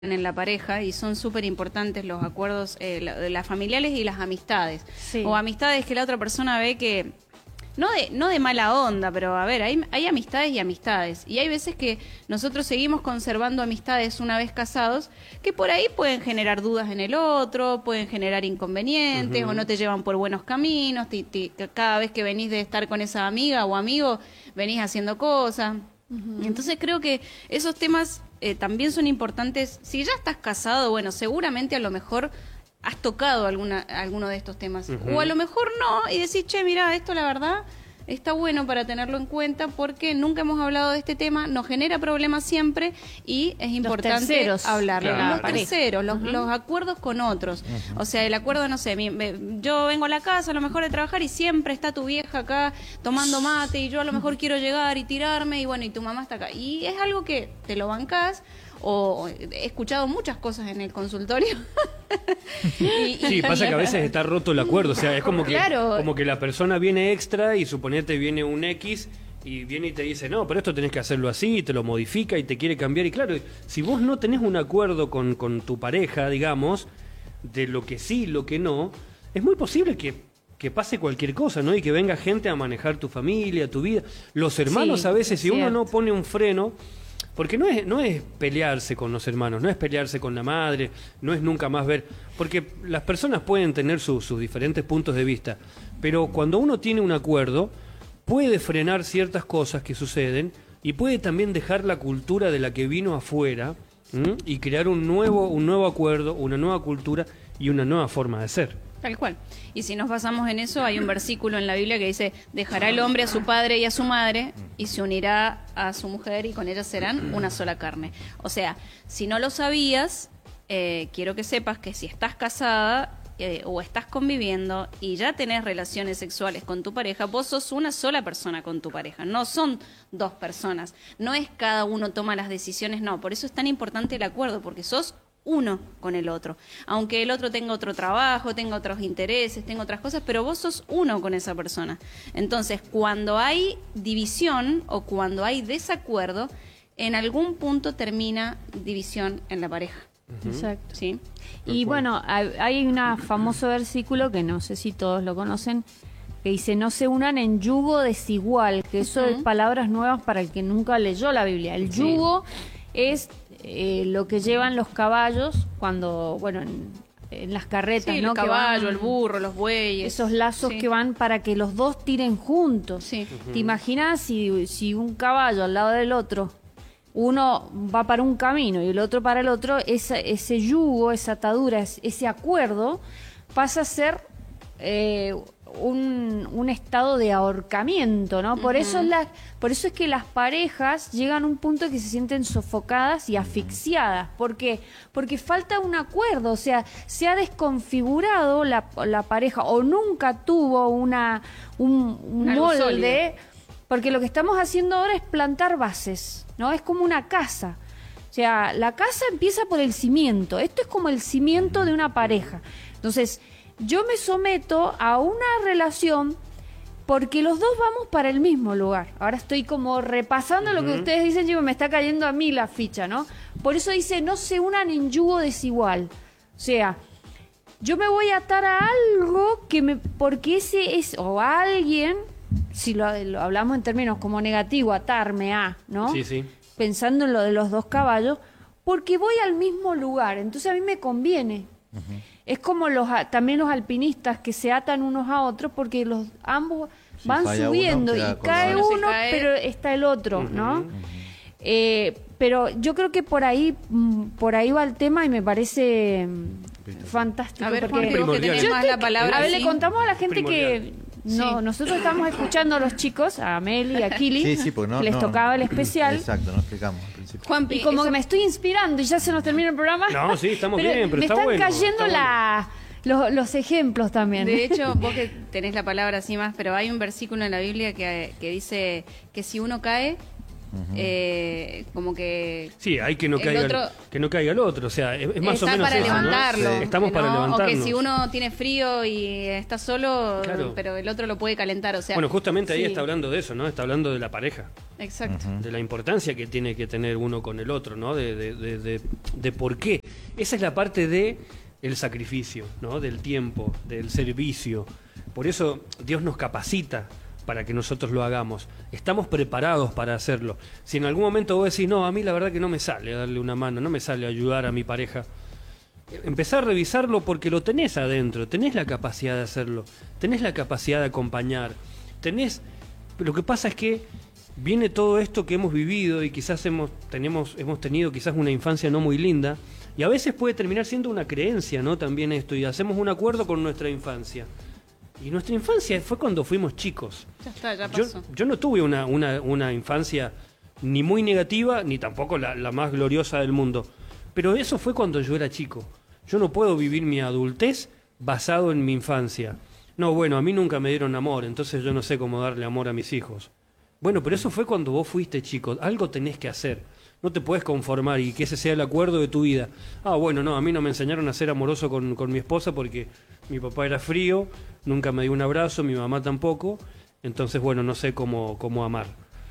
en la pareja y son súper importantes los acuerdos, las familiares y las amistades. Sí. O amistades que la otra persona ve que, no de mala onda, pero a ver, hay amistades y amistades. Y hay veces que nosotros seguimos conservando amistades una vez casados que por ahí pueden generar dudas en el otro, pueden generar inconvenientes o no te llevan por buenos caminos. Cada vez que venís de estar con esa amiga o amigo, venís haciendo cosas. Entonces creo que esos temas también son importantes. Si ya estás casado, bueno, seguramente a lo mejor has tocado alguno de estos temas. O a lo mejor no, y decís, che, mira, esto la verdad está bueno para tenerlo en cuenta porque nunca hemos hablado de este tema, nos genera problemas siempre y es importante hablarlo. Claro. Los terceros, los acuerdos con otros. O sea, el acuerdo, no sé, yo vengo a la casa a lo mejor de trabajar y siempre está tu vieja acá tomando mate y yo a lo mejor quiero llegar y tirarme y bueno, y tu mamá está acá. Y es algo que te lo bancás. O he escuchado muchas cosas en el consultorio. Sí, pasa que a veces está roto el acuerdo, o sea, es como que, Claro. como que la persona viene extra y suponete viene un X y viene y te dice, no, pero esto tenés que hacerlo así, y te lo modifica y te quiere cambiar. Y claro, si vos no tenés un acuerdo con tu pareja, digamos, de lo que sí, lo que no, es muy posible que pase cualquier cosa, ¿no? Y que venga gente a manejar tu familia, tu vida. Los hermanos Sí, a veces, es si uno cierto. no pone un freno... Porque no es pelearse con los hermanos, no es pelearse con la madre, no es nunca más ver... Porque las personas pueden tener sus diferentes puntos de vista, pero cuando uno tiene un acuerdo, puede frenar ciertas cosas que suceden y puede también dejar la cultura de la que vino afuera, ¿m? Y crear un nuevo acuerdo, una nueva cultura y una nueva forma de ser. Tal cual. Y si nos basamos en eso, hay un versículo en la Biblia que dice, dejará el hombre a su padre y a su madre y se unirá a su mujer y con ellas serán una sola carne. O sea, si no lo sabías, quiero que sepas que si estás casada o estás conviviendo y ya tenés relaciones sexuales con tu pareja, vos sos una sola persona con tu pareja, no son dos personas. No es cada uno toma las decisiones, no. Por eso es tan importante el acuerdo, porque sos uno con el otro, aunque el otro tenga otro trabajo, tenga otros intereses, tenga otras cosas, pero vos sos uno con esa persona. Entonces, cuando hay división o cuando hay desacuerdo, en algún punto termina división en la pareja. Exacto. ¿Sí? Y bueno, hay un famoso versículo que no sé si todos lo conocen, que dice, no se unan en yugo desigual, que eso es palabras nuevas para el que nunca leyó la Biblia. El yugo es lo que llevan los caballos cuando, bueno, en las carretas, Sí, ¿no? el Que caballo, van- el burro, los bueyes. esos lazos Sí. que van para que los dos tiren juntos. Sí. ¿Te imaginas si un caballo al lado del otro, uno va para un camino y el otro para el otro, ese yugo, esa atadura, ese acuerdo pasa a ser un estado de ahorcamiento, ¿no? Por eso es que las parejas llegan a un punto que se sienten sofocadas y asfixiadas. ¿Por qué? Porque falta un acuerdo, o sea, se ha desconfigurado la pareja o nunca tuvo un Algo molde, sólido. porque lo que estamos haciendo ahora es plantar bases, ¿no? Es como una casa. O sea, la casa empieza por el cimiento. Esto es como el cimiento de una pareja. Entonces, yo me someto a una relación porque los dos vamos para el mismo lugar. Ahora estoy como repasando lo que ustedes dicen, y me está cayendo a mí la ficha, ¿no? Por eso dice, no se unan en yugo desigual. O sea, yo me voy a atar a algo porque ese es, o a alguien, si lo hablamos en términos como negativo, atarme a, ¿no? Sí, sí. Pensando en lo de los dos caballos, porque voy al mismo lugar, entonces a mí me conviene. Es como también los alpinistas que se atan unos a otros porque ambos Si van falla subiendo uno, y queda con cae la otra. uno, Se cae. pero está el otro, ¿no? Pero yo creo que por ahí va el tema y me parece fantástico. A ver, porque Juan, vos que tenés yo más la palabra. a ver, sí. le contamos a la gente que Sí. nosotros estamos escuchando a los chicos, a Mel y a Kili, Sí, porque no, les tocaba el especial. Exacto, no explicamos al principio. Juanpi, Y como eso- que me estoy inspirando y ya se nos termina el programa. No, sí, estamos bien, pero me está están bueno, cayendo está los ejemplos también. De hecho, vos que tenés la palabra así más, pero hay un versículo en la Biblia que dice que si uno cae, como que Sí, hay que no el caiga otro- que no caiga el otro, o sea, es más o está menos para eso, ¿no? levantarlo. Sí. Estamos ¿no? para O levantarnos. que si uno tiene frío y está solo, Claro. pero el otro lo puede calentar, o sea. Bueno, justamente ahí sí, está hablando de eso, ¿no? Está hablando de la pareja, Exacto. de la importancia que tiene que tener uno con el otro, ¿no? De por qué. Esa es la parte de el sacrificio, ¿no? Del tiempo, del servicio. Por eso Dios nos capacita para que nosotros lo hagamos. Estamos preparados para hacerlo. Si en algún momento vos decís, no, a mí la verdad que no me sale darle una mano, no me sale ayudar a mi pareja, empezar a revisarlo porque lo tenés adentro, tenés la capacidad de hacerlo, tenés la capacidad de acompañar, tenés... Lo que pasa es que viene todo esto que hemos vivido y quizás hemos tenido quizás una infancia no muy linda, y a veces puede terminar siendo una creencia, ¿no? También esto, y hacemos un acuerdo con nuestra infancia. Y nuestra infancia fue cuando fuimos chicos. Ya está, ya Yo, pasó. yo no tuve una infancia ni muy negativa, ni tampoco la más gloriosa del mundo. Pero eso fue cuando yo era chico. Yo no puedo vivir mi adultez basado en mi infancia. No, bueno, a mí nunca me dieron amor, entonces yo no sé cómo darle amor a mis hijos. Bueno, pero eso fue cuando vos fuiste chico. Algo tenés que hacer. No te puedes conformar y que ese sea el acuerdo de tu vida. Ah, bueno, no, a mí no me enseñaron a ser amoroso con mi esposa porque mi papá era frío, nunca me dio un abrazo, mi mamá tampoco. Entonces, bueno, no sé cómo amar.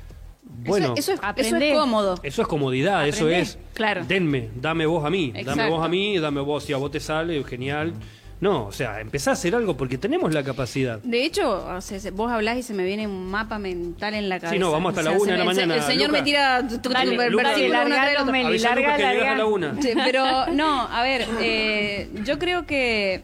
Bueno, eso es aprendé. cómodo. eso es comodidad, eso Aprendé, es, claro. dame vos a mí, dame Exacto. vos a mí, dame vos, si a vos te sale, genial. No, o sea, empezá a hacer algo porque tenemos la capacidad. De hecho, o sea, vos hablás y se me viene un mapa mental en la cabeza. Sí, no, vamos hasta la se 1 de la me- mañana, El señor Luca. me tira Dale, el Luca, versículo dale, uno tras el larga, otro. Meli, Avisa, Lucas, larga, que llegas a la larga. 1. Sí, pero no, a ver, yo creo que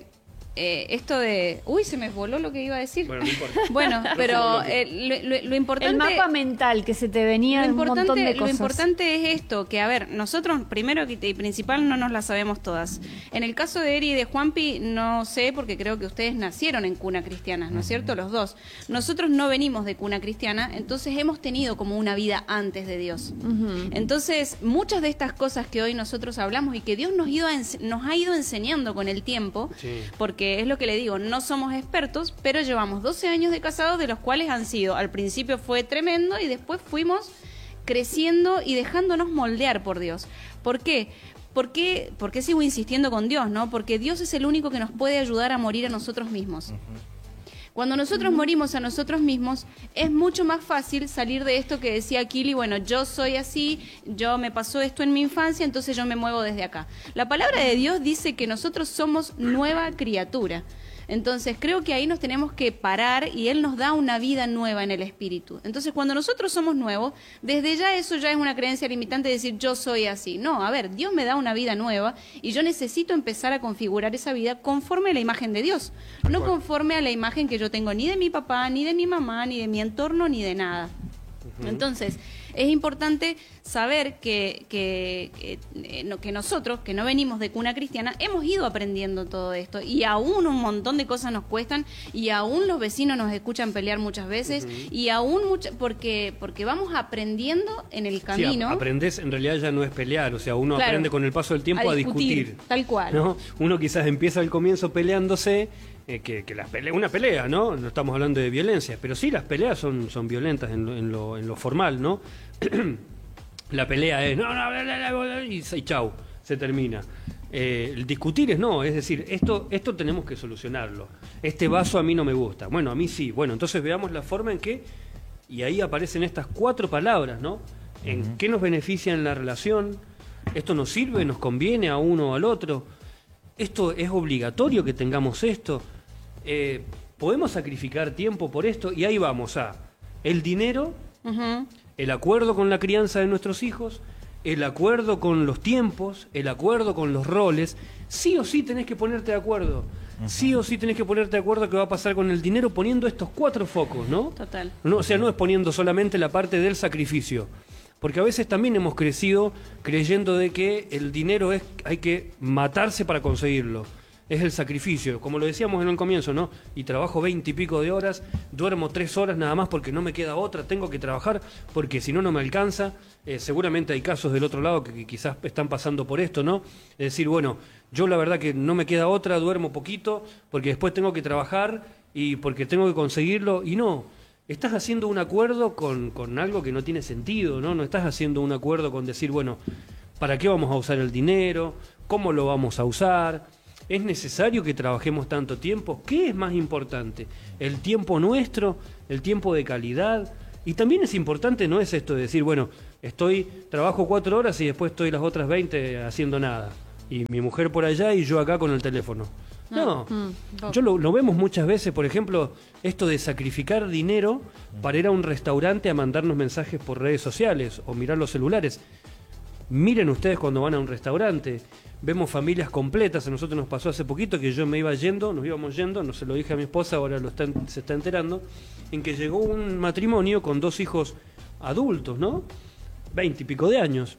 esto de... Uy, se me voló lo que iba a decir. Bueno, no importa. Bueno, pero lo importante... El mapa mental que se te venía Lo un montón importante, de lo cosas. importante es esto, que a ver, nosotros primero y principal no nos la sabemos todas. En el caso de Eri y de Juanpi, no sé, porque creo que ustedes nacieron en cuna cristiana, ¿no es cierto? Los dos. Nosotros no venimos de cuna cristiana, entonces hemos tenido como una vida antes de Dios. Entonces, muchas de estas cosas que hoy nosotros hablamos y que Dios nos ha ido enseñando con el tiempo, Sí. porque es lo que le digo, no somos expertos, pero llevamos 12 años de casados, de los cuales han sido, al principio fue tremendo y después fuimos creciendo y dejándonos moldear por Dios. ¿Por qué? ¿Por qué sigo insistiendo con Dios, no? Porque Dios es el único que nos puede ayudar a morir a nosotros mismos. Cuando nosotros morimos a nosotros mismos, es mucho más fácil salir de esto que decía Kili, bueno, yo soy así, yo me pasó esto en mi infancia, entonces yo me muevo desde acá. La palabra de Dios dice que nosotros somos nueva criatura. Entonces creo que ahí nos tenemos que parar y Él nos da una vida nueva en el espíritu. Entonces cuando nosotros somos nuevos, desde ya eso ya es una creencia limitante de decir yo soy así. No, a ver, Dios me da una vida nueva y yo necesito empezar a configurar esa vida conforme a la imagen de Dios. No conforme a la imagen que yo tengo ni de mi papá, ni de mi mamá, ni de mi entorno, ni de nada. Entonces, es importante saber que nosotros, que no venimos de cuna cristiana, hemos ido aprendiendo todo esto y aún un montón de cosas nos cuestan y aún los vecinos nos escuchan pelear muchas veces y aún porque vamos aprendiendo en el Sí, camino. aprendés, en realidad ya no es pelear, o sea, uno Claro. aprende con el paso del tiempo a discutir. Tal cual. ¿No? Uno quizás empieza al comienzo peleándose, que una pelea, ¿no? No estamos hablando de violencia, pero sí las peleas son violentas en lo formal, ¿no? La pelea es, no, bla, bla, bla, y chau, se termina. El discutir es no, es decir, esto tenemos que solucionarlo. Este vaso a mí no me gusta. Bueno, a mí sí. Bueno, entonces veamos la forma en que, y ahí aparecen estas 4 palabras, ¿no? En qué nos beneficia en la relación, esto nos sirve, nos conviene a uno o al otro, esto es obligatorio que tengamos esto, podemos sacrificar tiempo por esto, y ahí vamos a el dinero, Ujú. el acuerdo con la crianza de nuestros hijos, el acuerdo con los tiempos, el acuerdo con los roles. Sí o sí tenés que ponerte de acuerdo. Sí o sí tenés que ponerte de acuerdo qué va a pasar con el dinero poniendo estos 4 focos, ¿no? Total. No, o sea, no es poniendo solamente la parte del sacrificio. Porque a veces también hemos crecido creyendo de que el dinero hay que matarse para conseguirlo. Es el sacrificio, como lo decíamos en el comienzo, ¿no? Y trabajo 20 y pico de horas, duermo 3 horas nada más porque no me queda otra, tengo que trabajar porque si no, no me alcanza. Seguramente hay casos del otro lado que quizás están pasando por esto, ¿no? Es decir, bueno, yo la verdad que no me queda otra, duermo poquito porque después tengo que trabajar y porque tengo que conseguirlo. Y no, estás haciendo un acuerdo con algo que no tiene sentido, ¿no? No estás haciendo un acuerdo con decir, bueno, ¿para qué vamos a usar el dinero? ¿Cómo lo vamos a usar? ¿Es necesario que trabajemos tanto tiempo? ¿Qué es más importante? ¿El tiempo nuestro? ¿El tiempo de calidad? Y también es importante, no es esto de decir, bueno, trabajo 4 horas y después estoy las otras 20 haciendo nada. Y mi mujer por allá y yo acá con el teléfono. No, yo lo vemos muchas veces, por ejemplo, esto de sacrificar dinero para ir a un restaurante a mandarnos mensajes por redes sociales o mirar los celulares. Miren ustedes cuando van a un restaurante, vemos familias completas. A nosotros nos pasó hace poquito que nos íbamos yendo, no se lo dije a mi esposa, ahora se está enterando, en que llegó un matrimonio con 2 hijos adultos, ¿no? 20 y pico de años.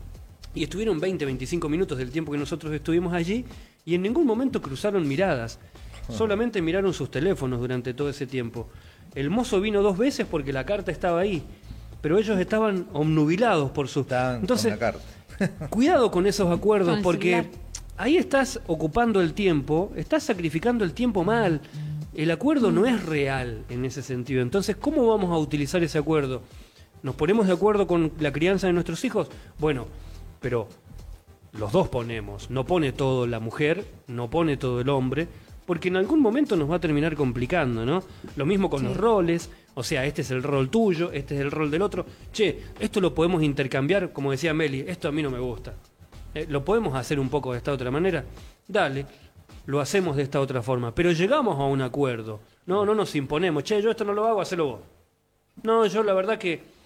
Y estuvieron 20, 25 minutos del tiempo que nosotros estuvimos allí y en ningún momento cruzaron miradas. Solamente miraron sus teléfonos durante todo ese tiempo. El mozo vino 2 veces porque la carta estaba ahí, pero ellos estaban obnubilados por su... Entonces, con la carta. Cuidado con esos acuerdos, Con el porque celular. ahí estás ocupando el tiempo, estás sacrificando el tiempo mal. El acuerdo no es real en ese sentido. Entonces, ¿cómo vamos a utilizar ese acuerdo? ¿Nos ponemos de acuerdo con la crianza de nuestros hijos? Bueno, pero los dos ponemos. No pone todo la mujer, no pone todo el hombre, porque en algún momento nos va a terminar complicando, ¿no? Lo mismo con los roles. O sea, este es el rol tuyo, este es el rol del otro. Che, esto lo podemos intercambiar, como decía Meli, esto a mí no me gusta. ¿Lo podemos hacer un poco de esta otra manera? Dale, lo hacemos de esta otra forma. Pero llegamos a un acuerdo. No nos imponemos. Che, yo esto no lo hago, hacelo vos. No, yo la verdad que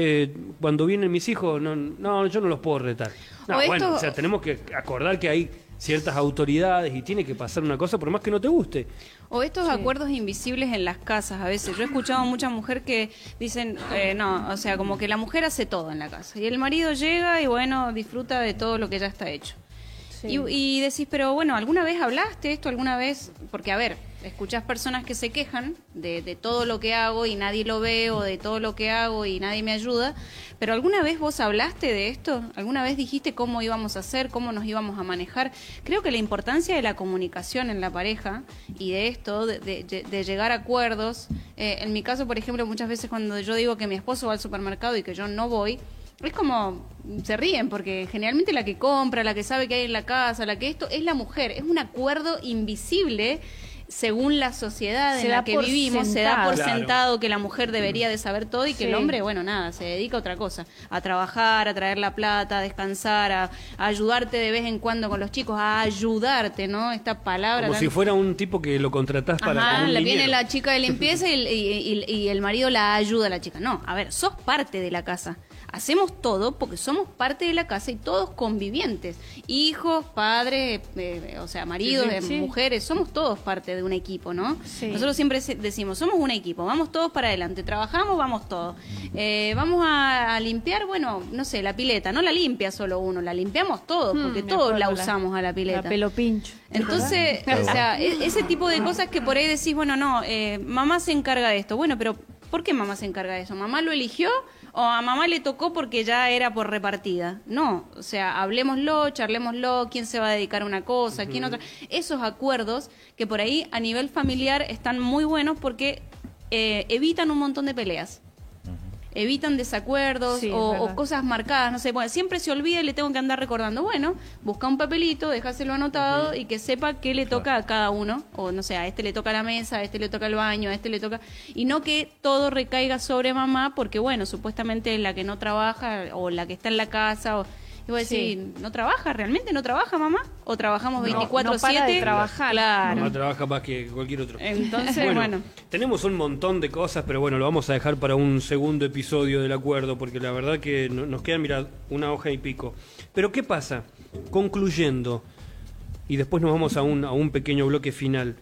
cuando vienen mis hijos, no, yo no los puedo retar. No, bueno, o sea, tenemos que acordar que hay ciertas autoridades y tiene que pasar una cosa por más que no te guste. O estos acuerdos invisibles en las casas a veces. Yo he escuchado a muchas mujeres que dicen, no, o sea, como que la mujer hace todo en la casa. Y el marido llega y bueno, disfruta de todo lo que ya está hecho. Sí. Y decís, pero bueno, ¿alguna vez hablaste esto? ¿Alguna vez? Porque a ver, escuchás personas que se quejan de todo lo que hago y nadie lo ve, o de todo lo que hago y nadie me ayuda. Pero ¿alguna vez vos hablaste de esto? ¿Alguna vez dijiste cómo íbamos a hacer, cómo nos íbamos a manejar? Creo que la importancia de la comunicación en la pareja y de esto, de llegar a acuerdos. En mi caso, por ejemplo, muchas veces cuando yo digo que mi esposo va al supermercado y que yo no voy, es como, se ríen, porque generalmente la que compra, la que sabe qué hay en la casa, la que esto, es la mujer. Es un acuerdo invisible según la sociedad Se en da la que por vivimos. Se da por Claro. sentado que la mujer debería de saber todo y que Sí. el hombre, bueno, nada, se dedica a otra cosa. A trabajar, a traer la plata, a descansar, a ayudarte de vez en cuando con los chicos, a ayudarte, ¿no? Esta palabra... Como tan- si fuera un tipo que lo contratás para Ajá, como un viene niñero. la chica de limpieza y el marido la ayuda a la chica. No, a ver, sos parte de la casa. Hacemos todo porque somos parte de la casa y todos convivientes. Hijos, padres, o sea, maridos, Sí, sí. mujeres, somos todos parte de un equipo, ¿no? Sí. Nosotros siempre decimos, somos un equipo, vamos todos para adelante, trabajamos, vamos todos. Vamos a limpiar, bueno, no sé, la pileta, no la limpia solo uno, la limpiamos todos, porque Me todos acuerdo la usamos a la pileta. La pelo pincho. Entonces, o sea, ese tipo de cosas que por ahí decís, bueno, no, mamá se encarga de esto. Bueno, pero ¿por qué mamá se encarga de eso? ¿Mamá lo eligió o a mamá le tocó porque ya era por repartida? No, o sea, hablemoslo, charlémoslo, quién se va a dedicar a una cosa, quién otra. Esos acuerdos que por ahí a nivel familiar están muy buenos porque evitan un montón de peleas. Evitan desacuerdos Sí, es o verdad. cosas marcadas, no sé, bueno, siempre se olvida y le tengo que andar recordando. Bueno, busca un papelito, déjaselo anotado y que sepa qué le toca a cada uno, o no sé, a este le toca la mesa, a este le toca el baño, a este le toca, y no que todo recaiga sobre mamá, porque bueno, supuestamente la que no trabaja o la que está en la casa, o y voy a decir, Sí. ¿no trabaja? ¿Realmente no trabaja mamá? ¿O trabajamos No, 24/7? no para de trabajar. Claro. Mamá trabaja más que cualquier otro. Entonces, bueno. Tenemos un montón de cosas, pero bueno, lo vamos a dejar para un segundo episodio del acuerdo, porque la verdad que nos queda, mirad, una hoja y pico. Pero ¿qué pasa? Concluyendo, y después nos vamos a un pequeño bloque final.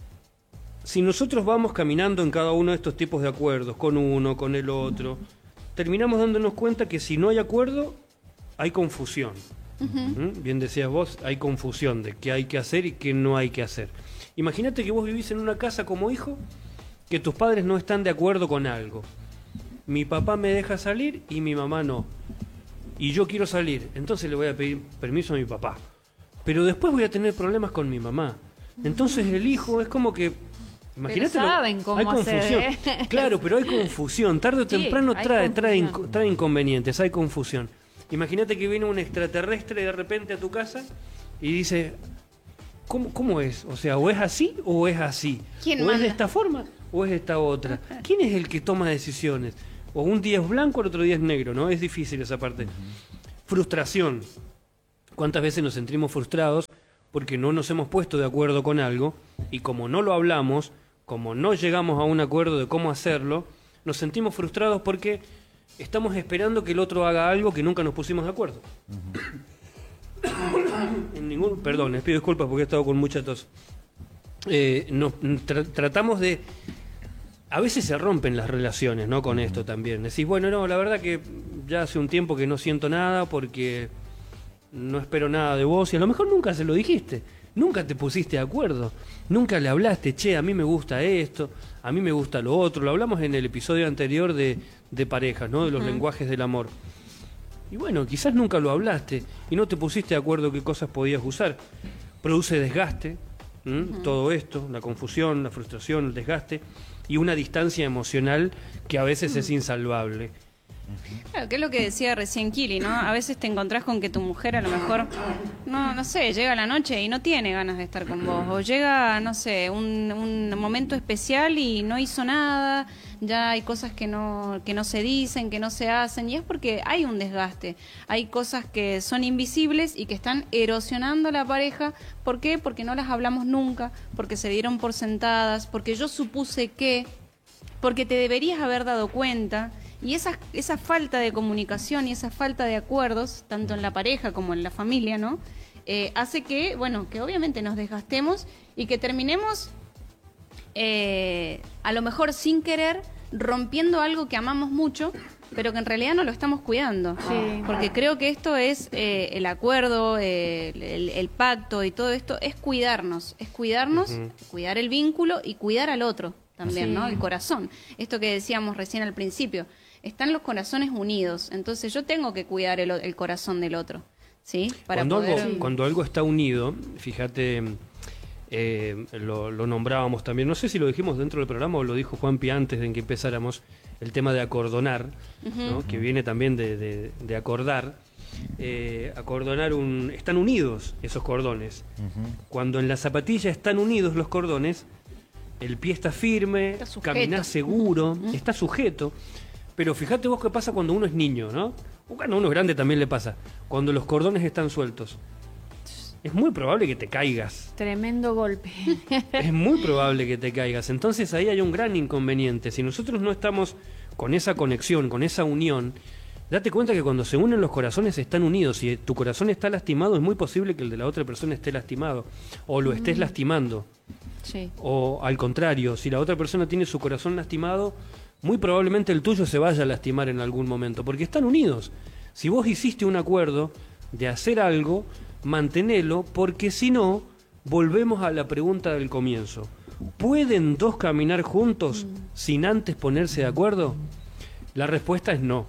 Si nosotros vamos caminando en cada uno de estos tipos de acuerdos, con uno, con el otro, terminamos dándonos cuenta que si no hay acuerdo, hay confusión. Bien decías vos, hay confusión de qué hay que hacer y qué no hay que hacer. Imagínate que vos vivís en una casa como hijo, que tus padres no están de acuerdo con algo. Mi papá me deja salir y mi mamá no. Y yo quiero salir, entonces le voy a pedir permiso a mi papá. Pero después voy a tener problemas con mi mamá. Entonces el hijo es como que Imagínate, saben cómo hay confusión. hacer, Claro, pero hay confusión. Tarde o Sí, temprano hay trae confusión. inconvenientes, hay confusión. Imagínate que viene un extraterrestre de repente a tu casa y dice, ¿cómo es? O sea, o es así o es así. ¿Quién o es manda? de esta forma o es de esta otra. ¿Quién es el que toma decisiones? O un día es blanco, el otro día es negro, ¿no? Es difícil esa parte. Frustración. ¿Cuántas veces nos sentimos frustrados porque no nos hemos puesto de acuerdo con algo y como no lo hablamos, como no llegamos a un acuerdo de cómo hacerlo, nos sentimos frustrados porque estamos esperando que el otro haga algo que nunca nos pusimos de acuerdo? Perdón, les pido disculpas porque he estado con mucha tos. Tratamos de... A veces se rompen las relaciones, ¿no? Con esto también. Decís, bueno, no, la verdad que ya hace un tiempo que no siento nada porque no espero nada de vos y a lo mejor nunca se lo dijiste. Nunca te pusiste de acuerdo, nunca le hablaste, che, a mí me gusta esto, a mí me gusta lo otro. Lo hablamos en el episodio anterior de parejas, ¿no? De los lenguajes del amor. Y bueno, quizás nunca lo hablaste y no te pusiste de acuerdo qué cosas podías usar. Produce desgaste, todo esto, la confusión, la frustración, el desgaste y una distancia emocional que a veces es insalvable. Claro, que es lo que decía recién Kili, ¿no? A veces te encontrás con que tu mujer a lo mejor, no sé, llega la noche y no tiene ganas de estar con vos. O llega, no sé, un momento especial y no hizo nada. Ya hay cosas que no se dicen, que no se hacen. Y es porque hay un desgaste. Hay cosas que son invisibles y que están erosionando la pareja. ¿Por qué? Porque no las hablamos nunca, porque se dieron por sentadas, porque yo supuse que, porque te deberías haber dado cuenta. Y esa falta de comunicación y esa falta de acuerdos, tanto en la pareja como en la familia, ¿no? Hace que, bueno, que obviamente nos desgastemos y que terminemos, a lo mejor sin querer, rompiendo algo que amamos mucho, pero que en realidad no lo estamos cuidando. Sí. Porque creo que esto es el acuerdo, el pacto y todo esto, es cuidarnos, cuidar el vínculo y cuidar al otro también, Sí. ¿no? El corazón. Esto que decíamos recién al principio. Están los corazones unidos, entonces yo tengo que cuidar el corazón del otro, ¿sí? Para Cuando algo está unido, fíjate, lo nombrábamos también, no sé si lo dijimos dentro del programa o lo dijo Juanpi antes de que empezáramos, el tema de acordonar, ¿no? Que viene también de acordar. Acordonar están unidos esos cordones. Cuando en la zapatilla están unidos los cordones, el pie está firme, Está sujeto. caminás seguro, está sujeto. Pero fíjate vos qué pasa cuando uno es niño, ¿no? Cuando uno es grande también le pasa. Cuando los cordones están sueltos. Es muy probable que te caigas. Tremendo golpe. Es muy probable que te caigas. Entonces ahí hay un gran inconveniente. Si nosotros no estamos con esa conexión, con esa unión, date cuenta que cuando se unen los corazones están unidos. Si tu corazón está lastimado, es muy posible que el de la otra persona esté lastimado. O lo estés lastimando. Sí. O al contrario, si la otra persona tiene su corazón lastimado, muy probablemente el tuyo se vaya a lastimar en algún momento, porque están unidos. Si vos hiciste un acuerdo de hacer algo, mantenelo, porque si no, volvemos a la pregunta del comienzo. ¿Pueden dos caminar juntos sin antes ponerse de acuerdo? La respuesta es no.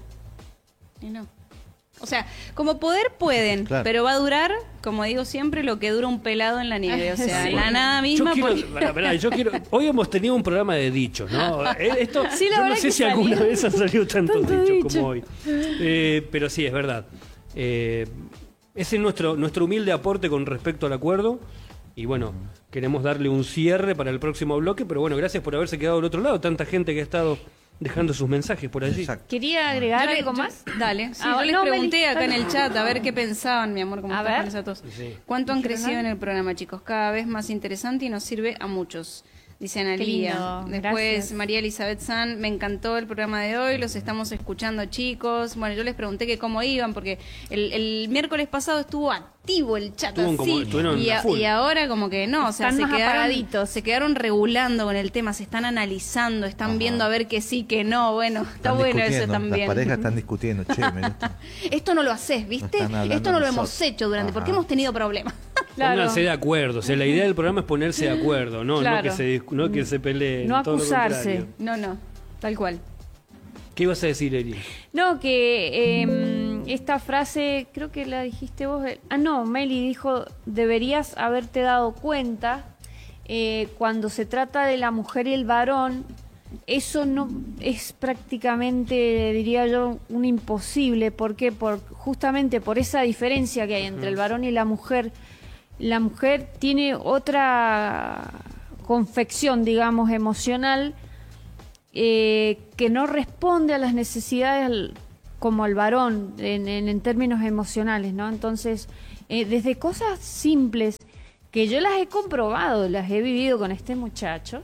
Y no. O sea, como poder pueden, Claro. pero va a durar, como digo siempre, lo que dura un pelado en la nieve. O sea, Sí. la nada misma. Yo quiero, hoy hemos tenido un programa de dichos, ¿no? Esto, Sí, la yo no verdad sé que si alguna salió vez han salido tantos tanto dichos dicho. como hoy. Pero sí, es verdad. Ese es nuestro humilde aporte con respecto al acuerdo. Y bueno, queremos darle un cierre para el próximo bloque. Pero bueno, gracias por haberse quedado del otro lado. Tanta gente que ha estado dejando sus mensajes por allí. Exacto. ¿Quería agregar algo más? Dale. Sí, Ah, yo les no, pregunté Meli, acá en dale. el chat a ver qué pensaban, mi amor, cómo A estás ver. con esa tos. Sí. ¿Cuánto han ¿Dijeron crecido algo? en el programa, chicos? Cada vez más interesante y nos sirve a muchos. Dice Qué Analía. lindo, Después gracias. María Elizabeth San, me encantó el programa de hoy, los estamos escuchando, chicos. Bueno, yo les pregunté que cómo iban, porque el miércoles pasado estuvo activo el chat Estuvieron así. a full. Y ahora como que no, o sea, Están más apagaditos. se quedaron regulando con el tema, se están analizando, están Ajá. viendo a ver que sí, que no. Bueno, está Están bueno eso discutiendo, también. Las parejas están discutiendo. Che, me gusta. Esto no lo haces, ¿viste? Están hablando Esto no lo nosotros. hemos hecho durante, porque Ajá. hemos tenido problemas. Claro. Pónganse de acuerdo. O sea, la idea del programa es ponerse de acuerdo, no, Claro. no que se peleen. No todo lo acusarse. contrario. No, tal cual. ¿Qué ibas a decir, Eri? No, que esta frase, creo que la dijiste vos. No, Meli dijo, deberías haberte dado cuenta. cuando se trata de la mujer y el varón, eso no es prácticamente, diría yo, un imposible. ¿Por qué? Justamente por esa diferencia que hay entre el varón y la mujer. La mujer tiene otra confección, digamos, emocional, que no responde a las necesidades como el varón en términos emocionales, ¿no? Entonces, desde cosas simples que yo las he comprobado, las he vivido con este muchacho.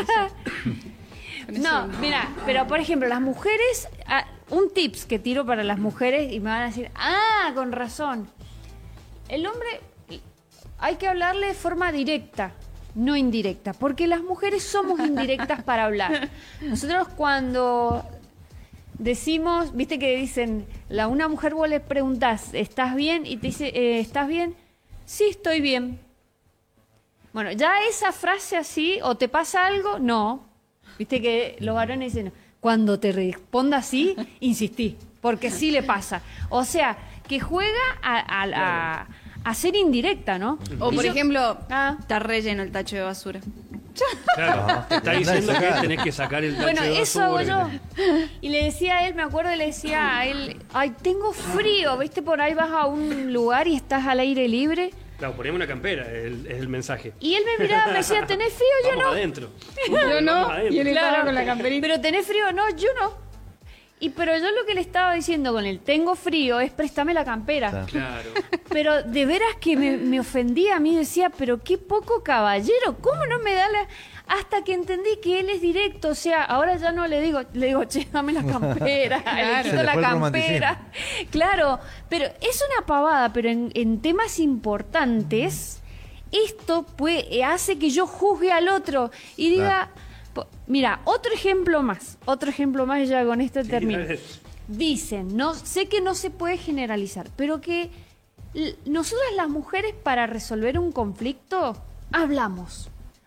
No, mira, pero por ejemplo, las mujeres, un tips que tiro para las mujeres y me van a decir, con razón. El hombre hay que hablarle de forma directa, no indirecta, porque las mujeres somos indirectas para hablar. Nosotros cuando decimos, viste que dicen, una mujer vos le preguntás, ¿estás bien? Y te dice, ¿estás bien? Sí, estoy bien. Bueno, ya esa frase así, o te pasa algo, no. Viste que los varones dicen, cuando te responda así, insistí, porque sí le pasa. O sea, que juega a ser indirecta, ¿no? O Y por yo- ejemplo, Ah. está relleno el tacho de basura. Claro, te está diciendo que tenés que sacar el tacho Bueno, de eso hago basura. yo. Y le decía a él, me acuerdo, le decía a él, ay, tengo frío, ¿viste? Por ahí vas a un lugar y estás al aire libre. Claro, poneme una campera, es el mensaje. Y él me miraba, me decía, ¿tenés frío? Yo Vamos no. adentro. Yo no. Vamos adentro. Y él estaba Claro, con la camperita. pero ¿tenés frío? No, yo no. Pero yo lo que le estaba diciendo con el tengo frío es préstame la campera. Claro. Claro. Pero de veras que me ofendía a mí, decía, pero qué poco caballero, ¿cómo no me da la...? Hasta que entendí que él es directo, o sea, ahora ya no le digo, che, dame la campera, Claro. le Se quito le la fue el campera. Claro, pero es una pavada, pero en temas importantes, esto hace que yo juzgue al otro y diga, mira, otro ejemplo más, y ya con esto termino. dale. Dicen, no sé que no se puede generalizar, pero que nosotras las mujeres para resolver un conflicto hablamos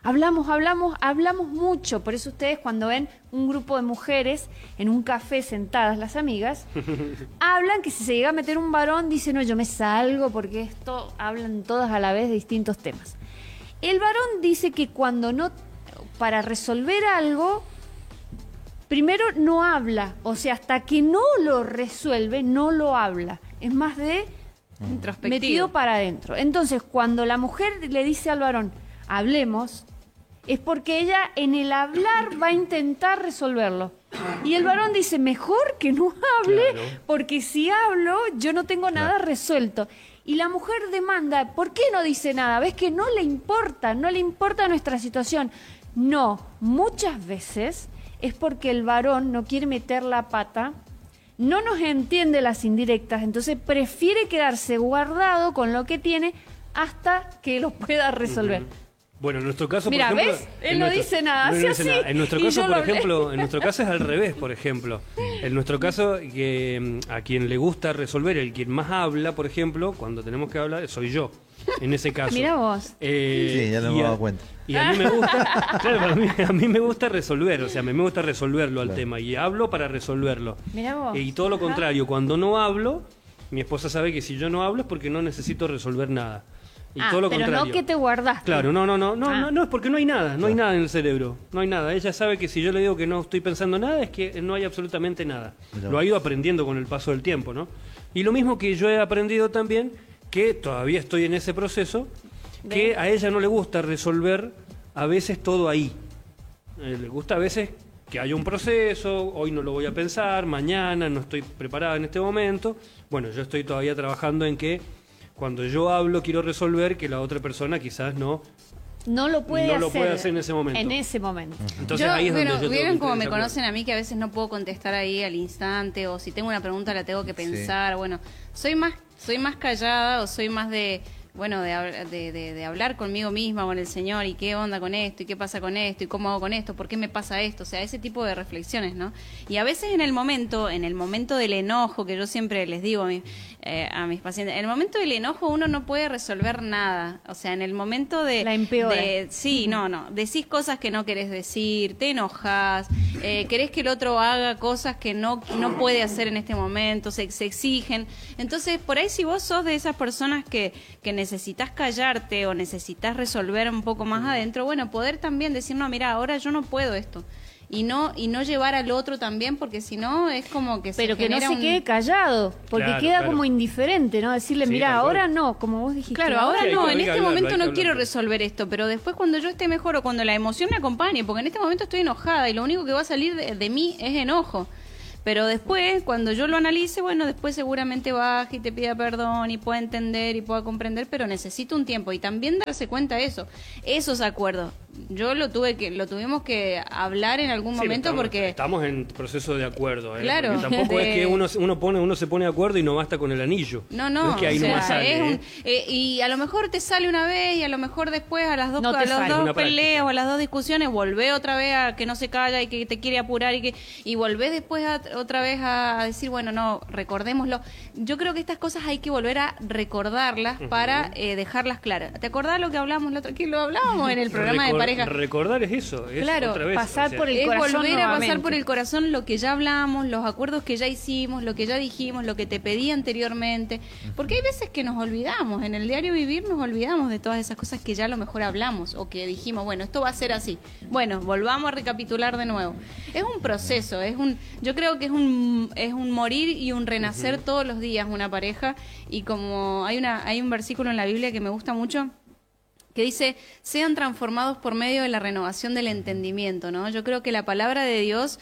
mucho. Por eso ustedes cuando ven un grupo de mujeres en un café sentadas, las amigas, hablan que si se llega a meter un varón, dicen, no, yo me salgo porque esto, hablan todas a la vez de distintos temas. El varón dice que para resolver algo, primero no habla, o sea, hasta que no lo resuelve, no lo habla. Es más de Introspectivo. metido para adentro. Entonces, cuando la mujer le dice al varón, hablemos, es porque ella en el hablar va a intentar resolverlo. Y el varón dice, mejor que no hable, Claro. porque si hablo, yo no tengo nada resuelto. Y la mujer demanda, ¿por qué no dice nada? ¿Ves que no le importa nuestra situación? No, muchas veces es porque el varón no quiere meter la pata, no nos entiende las indirectas, entonces prefiere quedarse guardado con lo que tiene hasta que lo pueda resolver. Bueno, en nuestro caso, Mira, por ejemplo, ¿ves? Él no dice nada, hace dice así, nada. En nuestro y caso, yo por lo hablé. ejemplo, en nuestro caso es al revés, por ejemplo. En nuestro caso, que a quien le gusta resolver, el quien más habla, por ejemplo, cuando tenemos que hablar, soy yo. En ese caso. Mira vos. Sí, ya nos hemos dado cuenta. Y a mí me gusta, claro, a mí me gusta resolver, o sea, me gusta resolverlo al tema y hablo para resolverlo. Mirá vos. Y todo lo Ajá. contrario, cuando no hablo, mi esposa sabe que si yo no hablo es porque no necesito resolver nada. Y todo lo pero contrario. no que te guardaste. Claro, no, es porque no hay nada, no hay Claro. nada en el cerebro, no hay nada. Ella sabe que si yo le digo que no estoy pensando nada, es que no hay absolutamente nada. Mirá. Lo ha ido aprendiendo con el paso del tiempo, ¿no? Y lo mismo que yo he aprendido también, que todavía estoy en ese proceso, que a ella no le gusta resolver a veces todo ahí. Le gusta a veces que haya un proceso, hoy no lo voy a pensar, mañana no estoy preparada en este momento. Bueno, yo estoy todavía trabajando en que cuando yo hablo quiero resolver que la otra persona quizás no. No lo puede hacer en ese momento. En ese momento. Entonces ahí es donde yo tengo que vieron entrar cómo en me ese acuerdo. conocen a mí, que a veces no puedo contestar ahí al instante, o si tengo una pregunta la tengo que pensar. Bueno, soy más callada, o soy más de hablar conmigo misma, con el Señor, y qué onda con esto, y qué pasa con esto, y cómo hago con esto, por qué me pasa esto, o sea, ese tipo de reflexiones, ¿no? Y a veces en el momento del enojo, que yo siempre les digo a mis pacientes, en el momento del enojo uno no puede resolver nada, o sea, en el momento La empeora. sí, no, decís cosas que no querés decir, te enojas, querés que el otro haga cosas que no puede hacer en este momento, se exigen. Entonces, por ahí si vos sos de esas personas que necesitas callarte o necesitas resolver un poco más adentro, bueno, poder también decir, no, mira, ahora yo no puedo esto. Y no llevar al otro también, porque si no es como que pero que no se quede callado, porque queda como indiferente, ¿no? Decirle, mira, ahora no, como vos dijiste. Claro, ahora no, en este momento no quiero resolver esto, pero después cuando yo esté mejor o cuando la emoción me acompañe, porque en este momento estoy enojada y lo único que va a salir de mí es enojo. Pero después, cuando yo lo analice, bueno, después seguramente baje y te pida perdón y pueda entender y pueda comprender, pero necesito un tiempo y también darse cuenta de eso, esos acuerdos. Yo lo tuvimos que hablar en algún momento porque estamos en proceso de acuerdo, claro, porque tampoco es que uno se pone de acuerdo y no basta con el anillo. No es que ahí no sale, y a lo mejor te sale una vez y a lo mejor después a las dos peleas o a las dos discusiones volvés otra vez a que no se calla y que te quiere apurar y volvés después otra vez a decir, bueno, no, recordémoslo. Yo creo que estas cosas hay que volver a recordarlas para dejarlas claras. ¿Te acordás lo que hablamos que lo hablábamos en el programa de pareja? Recordar es eso, es claro, otra vez, pasar por el corazón volver nuevamente. a pasar por el corazón lo que ya hablamos, los acuerdos que ya hicimos, lo que ya dijimos, lo que te pedí anteriormente, porque hay veces que nos olvidamos, en el diario vivir nos olvidamos de todas esas cosas que ya a lo mejor hablamos o que dijimos, bueno, esto va a ser así. Bueno, volvamos a recapitular de nuevo. Es un proceso, yo creo que es un morir y un renacer todos los días una pareja, y como hay un versículo en la Biblia que me gusta mucho que dice, sean transformados por medio de la renovación del entendimiento, ¿no? Yo creo que la palabra de Dios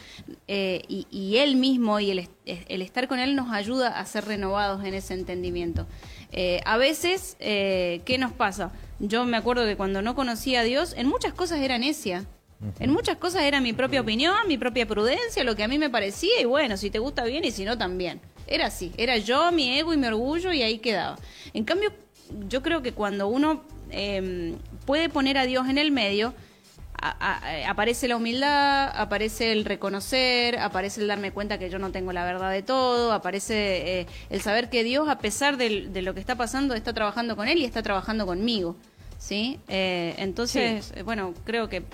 y Él mismo y el estar con Él nos ayuda a ser renovados en ese entendimiento. A veces, ¿qué nos pasa? Yo me acuerdo que cuando no conocía a Dios, en muchas cosas era necia. En muchas cosas era mi propia opinión, mi propia prudencia, lo que a mí me parecía, y bueno, si te gusta bien y si no también. Era así, era yo, mi ego y mi orgullo, y ahí quedaba. En cambio, yo creo que cuando uno puede poner a Dios en el medio, aparece la humildad, aparece el reconocer, aparece el darme cuenta que yo no tengo la verdad de todo, aparece el saber que Dios, a pesar de lo que está pasando, está trabajando con Él y está trabajando conmigo, ¿sí? Entonces, bueno, creo que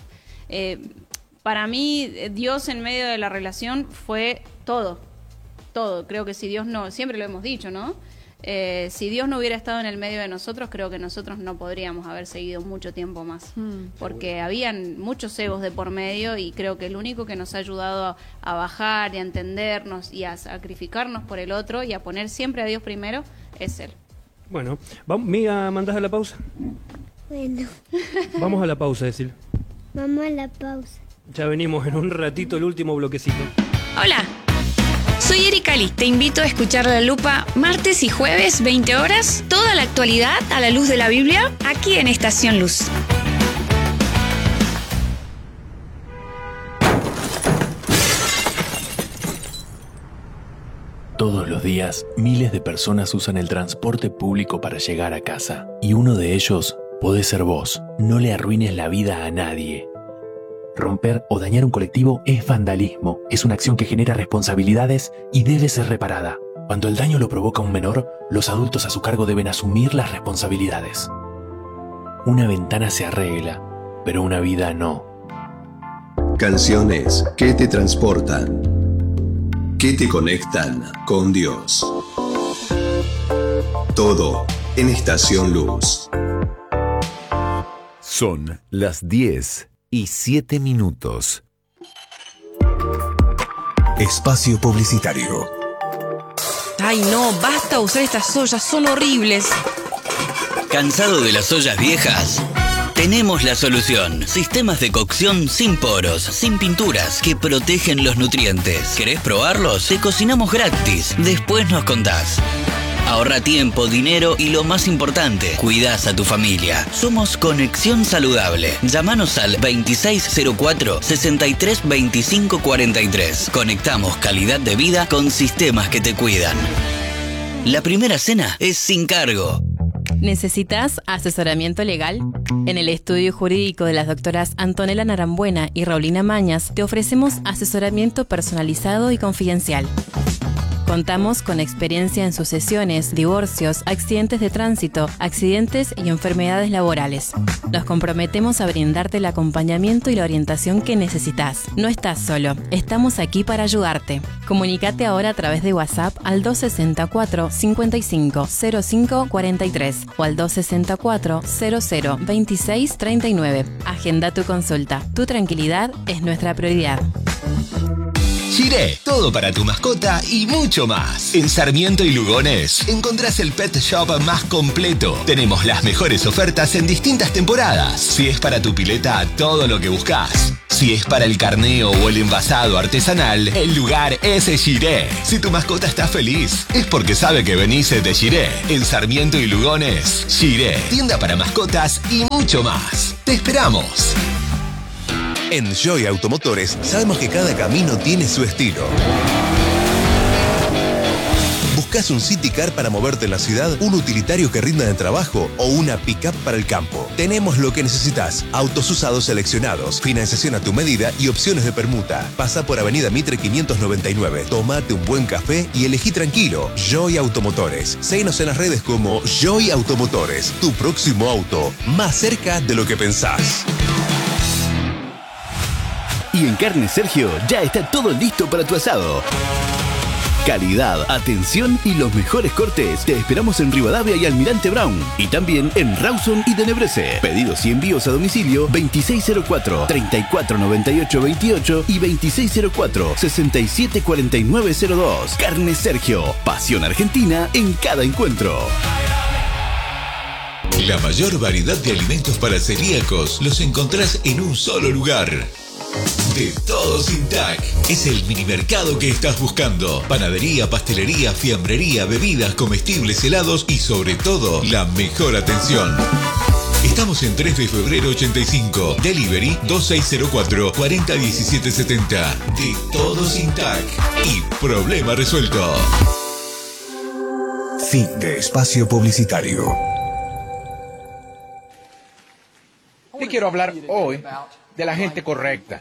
para mí Dios en medio de la relación fue todo. Creo que si Dios no, siempre lo hemos dicho, ¿no? Si Dios no hubiera estado en el medio de nosotros, creo que nosotros no podríamos haber seguido mucho tiempo más, porque habían muchos egos de por medio, y creo que el único que nos ha ayudado a bajar y a entendernos y a sacrificarnos por el otro y a poner siempre a Dios primero es Él. Bueno, Miga, ¿mandás a la pausa? Bueno. Vamos a la pausa, decir. Vamos a la pausa. Ya venimos en un ratito, el último bloquecito. Hola, soy Erika Lee. Te invito a escuchar La Lupa martes y jueves, 20 horas. Toda la actualidad a la luz de la Biblia, aquí en Estación Luz. Todos los días, miles de personas usan el transporte público para llegar a casa. Y uno de ellos puede ser vos. No le arruines la vida a nadie. Romper o dañar un colectivo es vandalismo. Es una acción que genera responsabilidades y debe ser reparada. Cuando el daño lo provoca un menor, los adultos a su cargo deben asumir las responsabilidades. Una ventana se arregla, pero una vida no. Canciones que te transportan, que te conectan con Dios. Todo en Estación Luz. Son las 10:07. Espacio publicitario. Ay no, basta usar estas ollas, son horribles. ¿Cansado de las ollas viejas? Tenemos la solución. Sistemas de cocción sin poros, sin pinturas, que protegen los nutrientes. ¿Querés probarlos? Te cocinamos gratis. Después nos contás. Ahorra tiempo, dinero y lo más importante, cuidás a tu familia. Somos Conexión Saludable. Llámanos al 2604-632543. Conectamos calidad de vida con sistemas que te cuidan. La primera cena es sin cargo. ¿Necesitas asesoramiento legal? En el estudio jurídico de las doctoras Antonella Narambuena y Raulina Mañas te ofrecemos asesoramiento personalizado y confidencial. Contamos con experiencia en sucesiones, divorcios, accidentes de tránsito, accidentes y enfermedades laborales. Nos comprometemos a brindarte el acompañamiento y la orientación que necesitas. No estás solo, estamos aquí para ayudarte. Comunícate ahora a través de WhatsApp al 264 55 05 43 o al 264 00 26 39. Agenda tu consulta. Tu tranquilidad es nuestra prioridad. Shiré, todo para tu mascota y mucho más. En Sarmiento y Lugones encontrás el pet shop más completo. Tenemos las mejores ofertas en distintas temporadas. Si es para tu pileta, todo lo que buscas. Si es para el carneo o el envasado artesanal, el lugar es Shiré. Si tu mascota está feliz, es porque sabe que venís de Shiré. En Sarmiento y Lugones, Shiré, tienda para mascotas y mucho más. ¡Te esperamos! En Joy Automotores sabemos que cada camino tiene su estilo. ¿Buscas un City Car para moverte en la ciudad, un utilitario que rinda en trabajo o una pick-up para el campo? Tenemos lo que necesitas. Autos usados seleccionados, financiación a tu medida y opciones de permuta. Pasa por Avenida Mitre 599. Tómate un buen café y elegí tranquilo. Joy Automotores. Seguinos en las redes como Joy Automotores. Tu próximo auto, más cerca de lo que pensás. Y en Carne Sergio ya está todo listo para tu asado. Calidad, atención y los mejores cortes. Te esperamos en Rivadavia y Almirante Brown. Y también en Rawson y Tenebrese. Pedidos y envíos a domicilio 2604 3498 28 y 2604 674902. Carne Sergio. Pasión argentina en cada encuentro. La mayor variedad de alimentos para celíacos los encontrás en un solo lugar. De Todo Sin Tac. Es el minimercado que estás buscando. Panadería, pastelería, fiambrería, bebidas, comestibles, helados y sobre todo, la mejor atención. Estamos en 3 de febrero 85. Delivery 2604 401770. De Todo Sin Tac. Y problema resuelto. Fin de espacio publicitario. Te quiero hablar hoy de la gente correcta.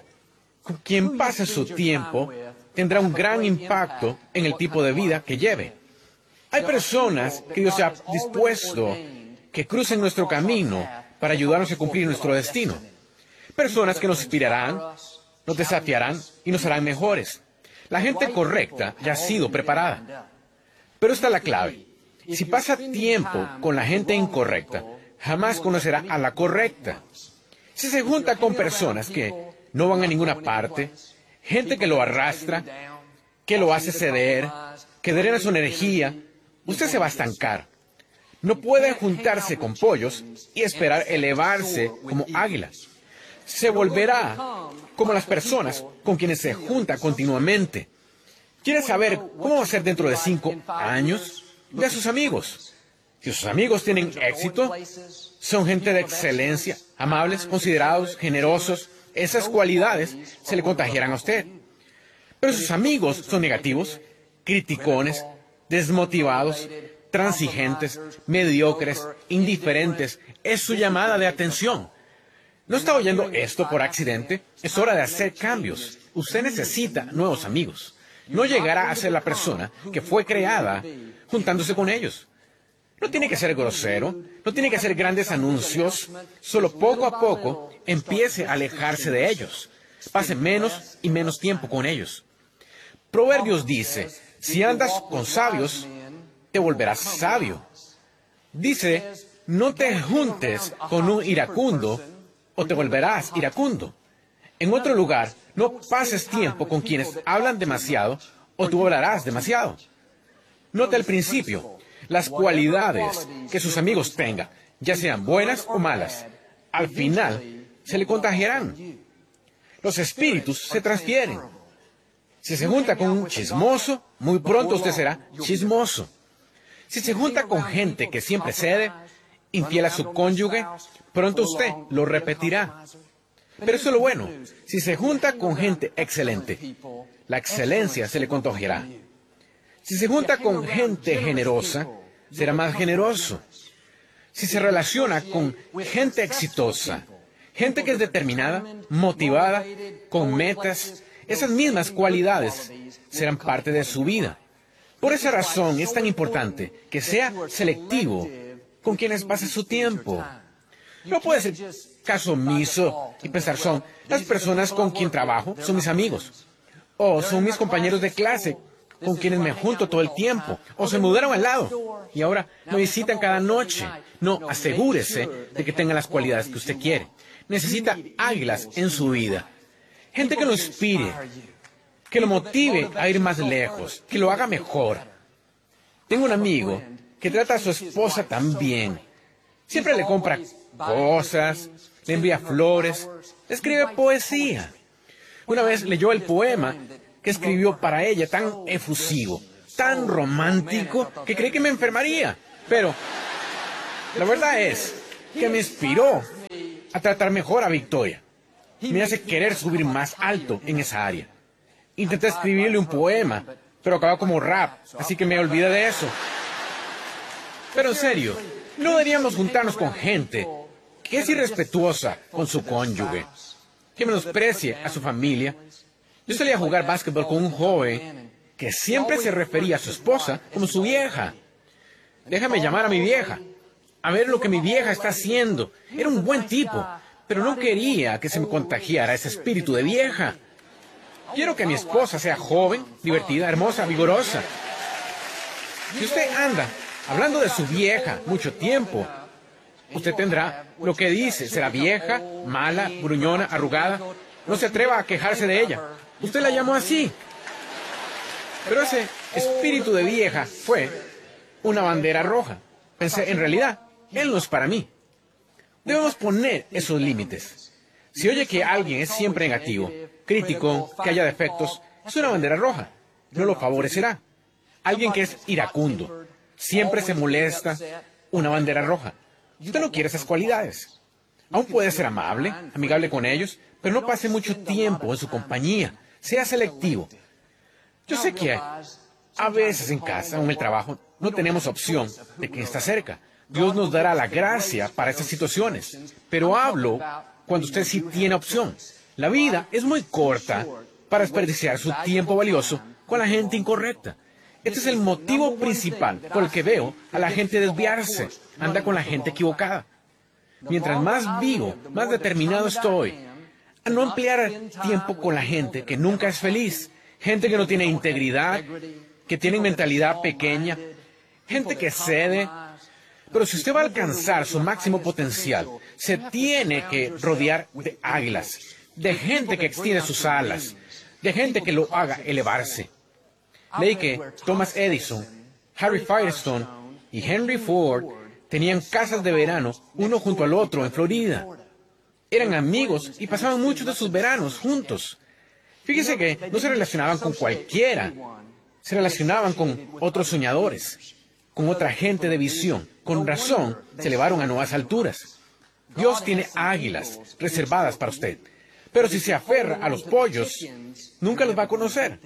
Quien pase su tiempo tendrá un gran impacto en el tipo de vida que lleve. Hay personas que Dios ha dispuesto que crucen nuestro camino para ayudarnos a cumplir nuestro destino. Personas que nos inspirarán, nos desafiarán y nos harán mejores. La gente correcta ya ha sido preparada. Pero está la clave. Si pasa tiempo con la gente incorrecta, jamás conocerá a la correcta. Si se junta con personas que no van a ninguna parte, gente que lo arrastra, que lo hace ceder, que drena su energía, usted se va a estancar. No puede juntarse con pollos y esperar elevarse como águilas. Se volverá como las personas con quienes se junta continuamente. ¿Quiere saber cómo va a ser dentro de 5 años? Ve a sus amigos. Si sus amigos tienen éxito, son gente de excelencia, amables, considerados, generosos, esas cualidades se le contagiarán a usted. Pero sus amigos son negativos, criticones, desmotivados, transigentes, mediocres, indiferentes. Es su llamada de atención. ¿No está oyendo esto por accidente? Es hora de hacer cambios. Usted necesita nuevos amigos. No llegará a ser la persona que fue creada juntándose con ellos. No tiene que ser grosero, no tiene que hacer grandes anuncios, solo poco a poco empiece a alejarse de ellos. Pase menos y menos tiempo con ellos. Proverbios dice, si andas con sabios, te volverás sabio. Dice, no te juntes con un iracundo o te volverás iracundo. En otro lugar, no pases tiempo con quienes hablan demasiado o tú hablarás demasiado. Nota el principio. Las cualidades que sus amigos tengan, ya sean buenas o malas, al final se le contagiarán. Los espíritus se transfieren. Si se junta con un chismoso, muy pronto usted será chismoso. Si se junta con gente que siempre cede, infiel a su cónyuge, pronto usted lo repetirá. Pero eso es lo bueno. Si se junta con gente excelente, la excelencia se le contagiará. Si se junta con gente generosa, será más generoso. Si se relaciona con gente exitosa, gente que es determinada, motivada, con metas, esas mismas cualidades serán parte de su vida. Por esa razón es tan importante que sea selectivo con quienes pasa su tiempo. No puede ser caso omiso y pensar son las personas con quien trabajo, son mis amigos, o son mis compañeros de clase con quienes me junto todo el tiempo, o se mudaron al lado y ahora me visitan cada noche. No, asegúrese de que tengan las cualidades que usted quiere. Necesita águilas en su vida. Gente que lo inspire, que lo motive a ir más lejos, que lo haga mejor. Tengo un amigo que trata a su esposa tan bien. Siempre le compra cosas, le envía flores, le escribe poesía. Una vez leyó el poema que escribió para ella, tan efusivo, tan romántico, que creí que me enfermaría. Pero la verdad es que me inspiró a tratar mejor a Victoria. Me hace querer subir más alto en esa área. Intenté escribirle un poema, pero acaba como rap, así que me olvidé de eso. Pero en serio, no deberíamos juntarnos con gente que es irrespetuosa con su cónyuge, que menosprecie a su familia. Yo solía jugar básquetbol con un joven que siempre se refería a su esposa como su vieja. Déjame llamar a mi vieja, a ver lo que mi vieja está haciendo. Era un buen tipo, pero no quería que se me contagiara ese espíritu de vieja. Quiero que mi esposa sea joven, divertida, hermosa, vigorosa. Si usted anda hablando de su vieja mucho tiempo, usted tendrá lo que dice. Será vieja, mala, gruñona, arrugada. No se atreva a quejarse de ella. Usted la llamó así. Pero ese espíritu de vieja fue una bandera roja. Pensé, en realidad, él no es para mí. Debemos poner esos límites. Si oye que alguien es siempre negativo, crítico, que haya defectos, es una bandera roja. No lo favorecerá. Alguien que es iracundo, siempre se molesta, una bandera roja. Usted no quiere esas cualidades. Aún puede ser amable, amigable con ellos, pero no pase mucho tiempo en su compañía. Sea selectivo. Yo sé que a veces en casa o en el trabajo no tenemos opción de quien está cerca. Dios nos dará la gracia para estas situaciones. Pero hablo cuando usted sí tiene opción. La vida es muy corta para desperdiciar su tiempo valioso con la gente incorrecta. Este es el motivo principal por el que veo a la gente desviarse. Anda con la gente equivocada. Mientras más vivo, más determinado estoy a no emplear tiempo con la gente que nunca es feliz. Gente que no tiene integridad, que tiene mentalidad pequeña, gente que cede. Pero si usted va a alcanzar su máximo potencial, se tiene que rodear de águilas, de gente que extiende sus alas, de gente que lo haga elevarse. Leí que Thomas Edison, Harry Firestone y Henry Ford tenían casas de verano uno junto al otro en Florida. Eran amigos y pasaban muchos de sus veranos juntos. Fíjese que no se relacionaban con cualquiera, se relacionaban con otros soñadores, con otra gente de visión. Con razón se elevaron a nuevas alturas. Dios tiene águilas reservadas para usted, pero si se aferra a los pollos, nunca los va a conocer.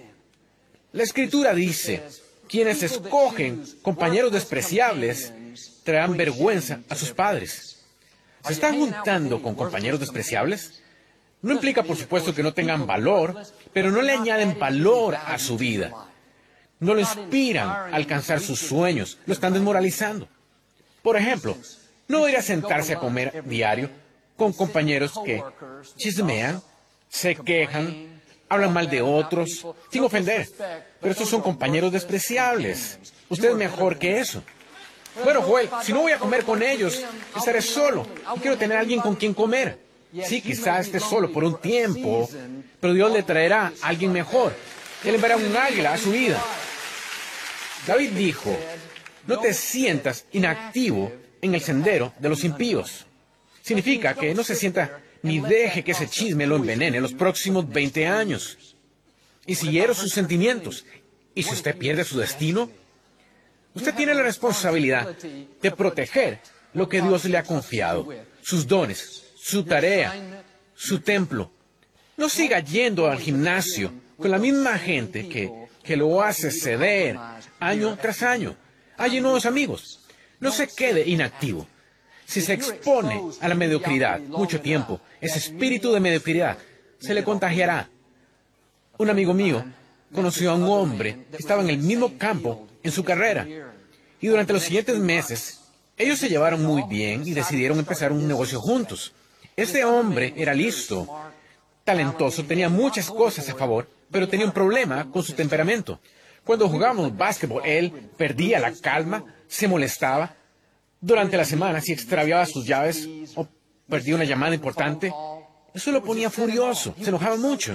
La Escritura dice, quienes escogen compañeros despreciables traerán vergüenza a sus padres. ¿Se están juntando con compañeros despreciables? No implica, por supuesto, que no tengan valor, pero no le añaden valor a su vida. No lo inspiran a alcanzar sus sueños, lo están desmoralizando. Por ejemplo, no debería sentarse a comer diario con compañeros que chismean, se quejan, hablan mal de otros, sin ofender. Pero estos son compañeros despreciables. Usted es mejor que eso. Bueno, Joel, si no voy a comer con ellos, estaré solo. Y quiero tener a alguien con quien comer. Sí, quizás esté solo por un tiempo, pero Dios le traerá a alguien mejor. Él enviará un águila a su vida. David dijo, no te sientas inactivo en el sendero de los impíos. Significa que no se sienta ni deje que ese chisme lo envenene los próximos 20 años. Y si hiero sus sentimientos, y si usted pierde su destino, usted tiene la responsabilidad de proteger lo que Dios le ha confiado, sus dones, su tarea, su templo. No siga yendo al gimnasio con la misma gente que lo hace ceder año tras año. Hay nuevos amigos. No se quede inactivo. Si se expone a la mediocridad mucho tiempo, ese espíritu de mediocridad se le contagiará. Un amigo mío conoció a un hombre que estaba en el mismo campo en su carrera. Y durante los siguientes meses, ellos se llevaron muy bien y decidieron empezar un negocio juntos. Este hombre era listo, talentoso, tenía muchas cosas a favor, pero tenía un problema con su temperamento. Cuando jugábamos básquetbol, él perdía la calma, se molestaba. Durante la semana, si extraviaba sus llaves o perdía una llamada importante, eso lo ponía furioso, se enojaba mucho.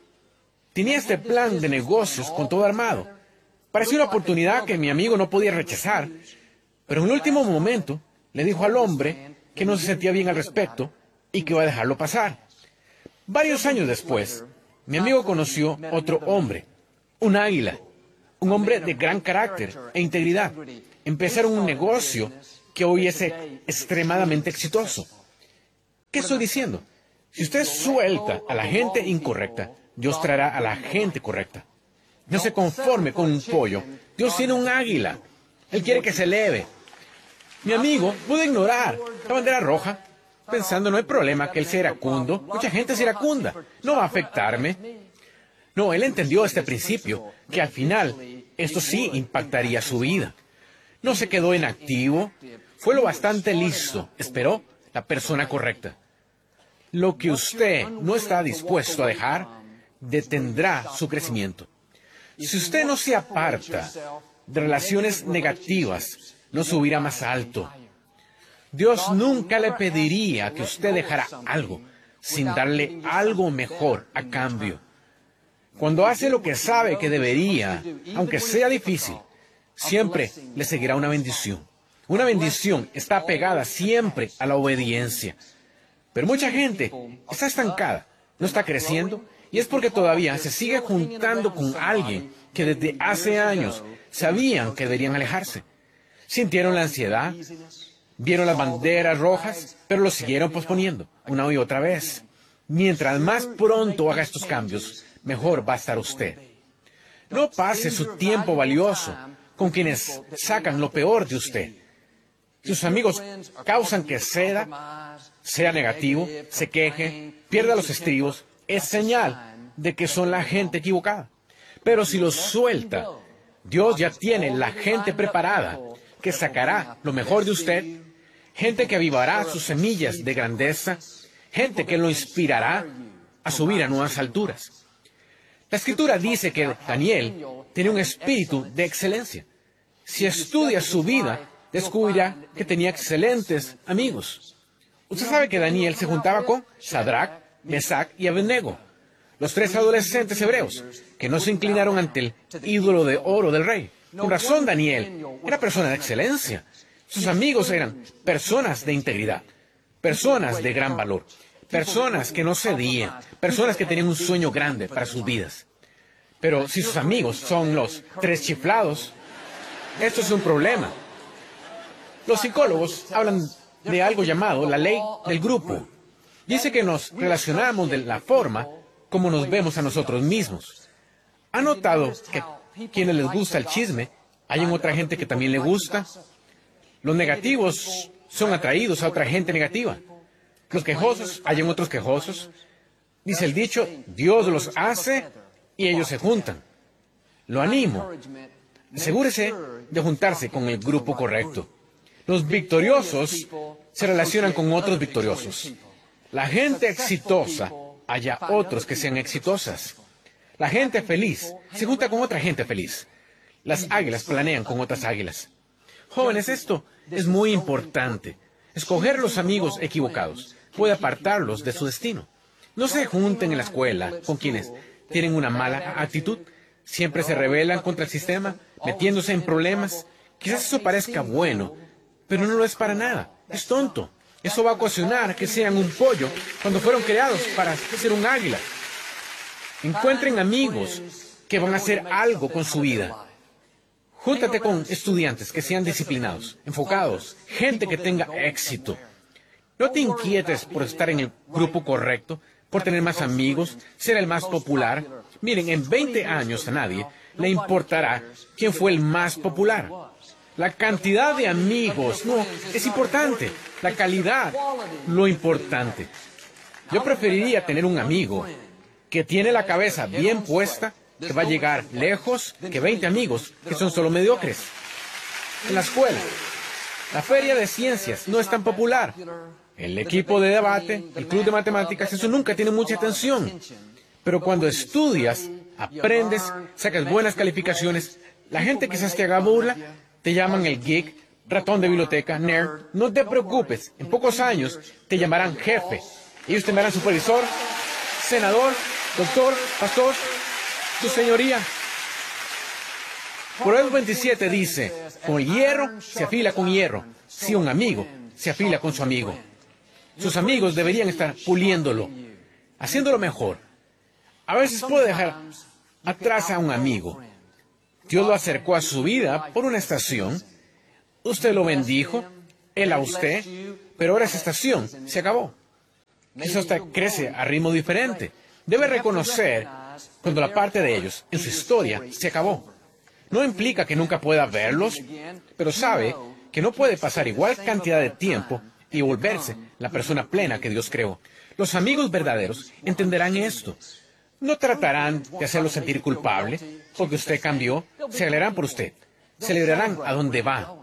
Tenía este plan de negocios con todo armado. Parecía una oportunidad que mi amigo no podía rechazar, pero en el último momento le dijo al hombre que no se sentía bien al respecto y que iba a dejarlo pasar. Varios años después, mi amigo conoció otro hombre, un águila, un hombre de gran carácter e integridad. Empezaron un negocio que hoy es extremadamente exitoso. ¿Qué estoy diciendo? Si usted suelta a la gente incorrecta, Dios traerá a la gente correcta. No se conforme con un pollo. Dios tiene un águila. Él quiere que se eleve. Mi amigo pudo ignorar la bandera roja, pensando no hay problema que él sea iracundo. Mucha gente es iracunda. No va a afectarme. No, él entendió este principio, que al final esto sí impactaría su vida. No se quedó inactivo. Fue lo bastante listo. Esperó la persona correcta. Lo que usted no está dispuesto a dejar detendrá su crecimiento. Si usted no se aparta de relaciones negativas, no subirá más alto. Dios nunca le pediría que usted dejara algo sin darle algo mejor a cambio. Cuando hace lo que sabe que debería, aunque sea difícil, siempre le seguirá una bendición. Una bendición está pegada siempre a la obediencia. Pero mucha gente está estancada, no está creciendo, y es porque todavía se sigue juntando con alguien que desde hace años sabían que deberían alejarse. Sintieron la ansiedad, vieron las banderas rojas, pero lo siguieron posponiendo una y otra vez. Mientras más pronto haga estos cambios, mejor va a estar usted. No pase su tiempo valioso con quienes sacan lo peor de usted. Sus amigos causan que sea negativo, se queje, pierda los estribos, es señal de que son la gente equivocada. Pero si los suelta, Dios ya tiene la gente preparada que sacará lo mejor de usted, gente que avivará sus semillas de grandeza, gente que lo inspirará a subir a nuevas alturas. La Escritura dice que Daniel tenía un espíritu de excelencia. Si estudia su vida, descubrirá que tenía excelentes amigos. Usted sabe que Daniel se juntaba con Sadrach, Mesac y Abednego, los 3 adolescentes hebreos que no se inclinaron ante el ídolo de oro del rey. Con razón, Daniel era persona de excelencia. Sus amigos eran personas de integridad, personas de gran valor, personas que no cedían, personas que tenían un sueño grande para sus vidas. Pero si sus amigos son los 3 chiflados, esto es un problema. Los psicólogos hablan de algo llamado la ley del grupo. Dice que nos relacionamos de la forma como nos vemos a nosotros mismos. ¿Ha notado que a quienes les gusta el chisme, hay en otra gente que también le gusta? Los negativos son atraídos a otra gente negativa. Los quejosos, hay en otros quejosos. Dice el dicho, Dios los hace y ellos se juntan. Lo animo. Asegúrese de juntarse con el grupo correcto. Los victoriosos se relacionan con otros victoriosos. La gente exitosa haya otros que sean exitosas. La gente feliz se junta con otra gente feliz. Las águilas planean con otras águilas. Jóvenes, esto es muy importante. Escoger los amigos equivocados puede apartarlos de su destino. No se junten en la escuela con quienes tienen una mala actitud. Siempre se rebelan contra el sistema, metiéndose en problemas. Quizás eso parezca bueno, pero no lo es para nada. Es tonto. Eso va a ocasionar que sean un pollo cuando fueron creados para ser un águila. Encuentren amigos que van a hacer algo con su vida. Júntate con estudiantes que sean disciplinados, enfocados, gente que tenga éxito. No te inquietes por estar en el grupo correcto, por tener más amigos, ser el más popular. Miren, en 20 años a nadie le importará quién fue el más popular. La cantidad de amigos no es importante. La calidad, lo importante. Yo preferiría tener un amigo que tiene la cabeza bien puesta que va a llegar lejos que 20 amigos que son solo mediocres. En la escuela, la feria de ciencias no es tan popular. El equipo de debate, el club de matemáticas, eso nunca tiene mucha atención. Pero cuando estudias, aprendes, sacas buenas calificaciones, la gente quizás te haga burla, te llaman el geek, ratón de biblioteca, nerd. No te preocupes, en pocos años te llamarán jefe. Ellos te llamarán supervisor, senador, doctor, pastor, su señoría. Proverbios 27 dice, con el hierro se afila con hierro, si un amigo se afila con su amigo. Sus amigos deberían estar puliéndolo, haciéndolo mejor. A veces puede dejar atrás a un amigo. Dios lo acercó a su vida por una estación. Usted lo bendijo, él a usted, pero ahora esa estación se acabó. Eso hasta crece a ritmo diferente. Debe reconocer cuando la parte de ellos en su historia se acabó. No implica que nunca pueda verlos, pero sabe que no puede pasar igual cantidad de tiempo y volverse la persona plena que Dios creó. Los amigos verdaderos entenderán esto. No tratarán de hacerlo sentir culpable porque usted cambió, se alegrarán por usted, celebrarán a donde va.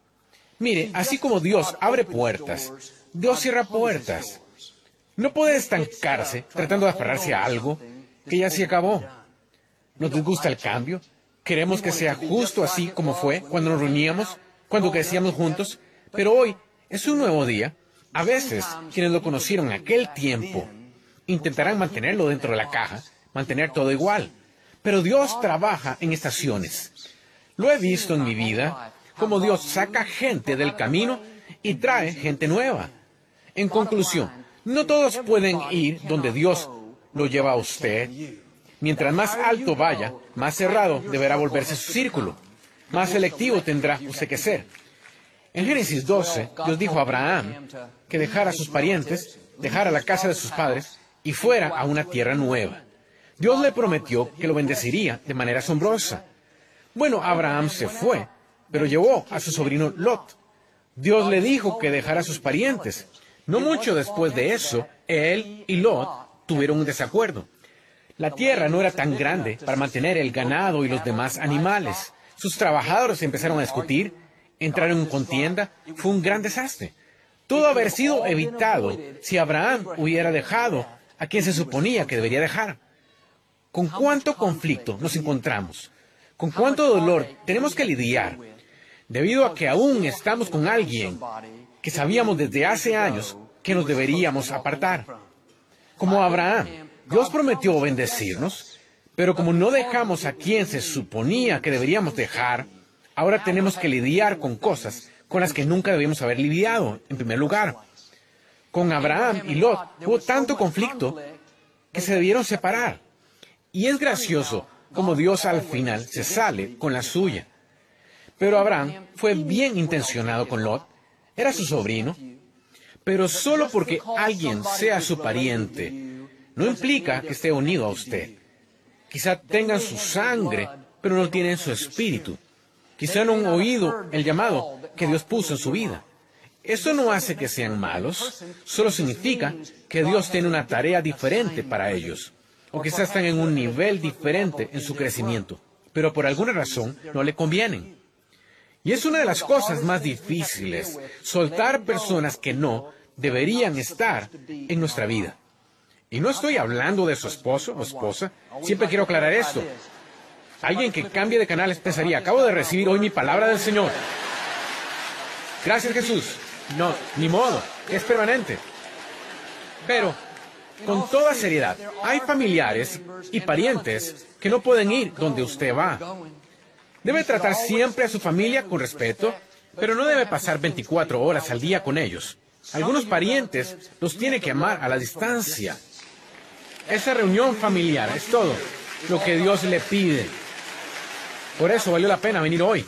Mire, así como Dios abre puertas, Dios cierra puertas. No puede estancarse tratando de aferrarse a algo que ya se acabó. ¿Nos disgusta el cambio? Queremos que sea justo así como fue cuando nos reuníamos, cuando crecíamos juntos, pero hoy es un nuevo día. A veces, quienes lo conocieron en aquel tiempo intentarán mantenerlo dentro de la caja, mantener todo igual. Pero Dios trabaja en estaciones. Lo he visto en mi vida, como Dios saca gente del camino y trae gente nueva. En conclusión, no todos pueden ir donde Dios lo lleva a usted. Mientras más alto vaya, más cerrado deberá volverse su círculo. Más selectivo tendrá usted que ser. En Génesis 12, Dios dijo a Abraham que dejara a sus parientes, dejara la casa de sus padres y fuera a una tierra nueva. Dios le prometió que lo bendeciría de manera asombrosa. Bueno, Abraham se fue, pero llevó a su sobrino Lot. Dios le dijo que dejara a sus parientes. No mucho después de eso, él y Lot tuvieron un desacuerdo. La tierra no era tan grande para mantener el ganado y los demás animales. Sus trabajadores empezaron a discutir, entraron en contienda. Fue un gran desastre. Todo haber sido evitado si Abraham hubiera dejado a quien se suponía que debería dejar. ¿Con cuánto conflicto nos encontramos? ¿Con cuánto dolor tenemos que lidiar? Debido a que aún estamos con alguien que sabíamos desde hace años que nos deberíamos apartar. Como Abraham, Dios prometió bendecirnos, pero como no dejamos a quien se suponía que deberíamos dejar, ahora tenemos que lidiar con cosas con las que nunca debíamos haber lidiado, en primer lugar. Con Abraham y Lot hubo tanto conflicto que se debieron separar. Y es gracioso como Dios al final se sale con la suya. Pero Abraham fue bien intencionado con Lot, era su sobrino, pero solo porque alguien sea su pariente, no implica que esté unido a usted. Quizá tengan su sangre, pero no tienen su espíritu. Quizá no han oído el llamado que Dios puso en su vida. Eso no hace que sean malos, solo significa que Dios tiene una tarea diferente para ellos. O quizás están en un nivel diferente en su crecimiento, pero por alguna razón no le convienen. Y es una de las cosas más difíciles, soltar personas que no deberían estar en nuestra vida. Y no estoy hablando de su esposo o esposa, siempre quiero aclarar esto. Alguien que cambie de canales pensaría, acabo de recibir hoy mi palabra del Señor. Gracias, Jesús. No, ni modo, es permanente. Pero, con toda seriedad, hay familiares y parientes que no pueden ir donde usted va. Debe tratar siempre a su familia con respeto, pero no debe pasar 24 horas al día con ellos. Algunos parientes los tiene que amar a la distancia. Esa reunión familiar es todo lo que Dios le pide. Por eso valió la pena venir hoy.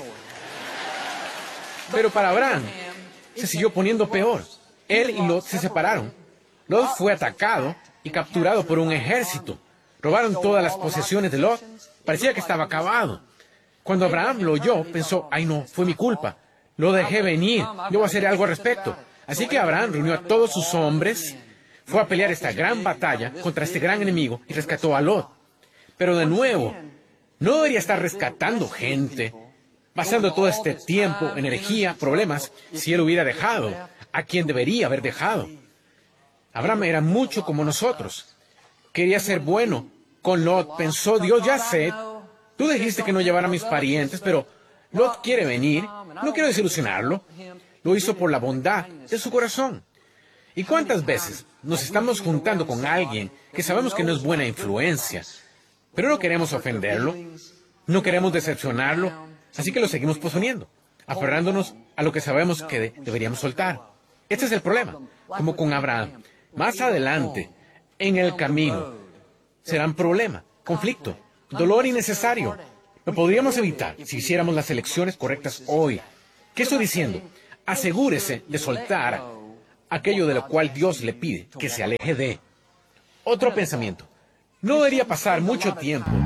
Pero para Abraham se siguió poniendo peor. Él y Lot se separaron. Lot fue atacado y capturado por un ejército. Robaron todas las posesiones de Lot. Parecía que estaba acabado. Cuando Abraham lo oyó, pensó, ay no, fue mi culpa. Lo dejé venir, yo voy a hacer algo al respecto. Así que Abraham reunió a todos sus hombres, fue a pelear esta gran batalla contra este gran enemigo y rescató a Lot. Pero de nuevo, No debería estar rescatando gente, pasando todo este tiempo, energía, problemas, si él hubiera dejado a quien debería haber dejado. Abraham era mucho como nosotros. Quería ser bueno. Con Lot pensó, Dios, ya sé, tú dijiste que no llevara a mis parientes, pero Lot quiere venir, no quiero desilusionarlo. Lo hizo por la bondad de su corazón. ¿Y cuántas veces nos estamos juntando con alguien que sabemos que no es buena influencia, pero no queremos ofenderlo, no queremos decepcionarlo, así que lo seguimos posponiendo, aferrándonos a lo que sabemos que deberíamos soltar? Este es el problema, como con Abraham. Más adelante, en el camino, serán problema, conflicto, dolor innecesario. Lo podríamos evitar si hiciéramos las elecciones correctas hoy. ¿Qué estoy diciendo? Asegúrese de soltar aquello de lo cual Dios le pide que se aleje de. Otro pensamiento. No debería pasar mucho tiempo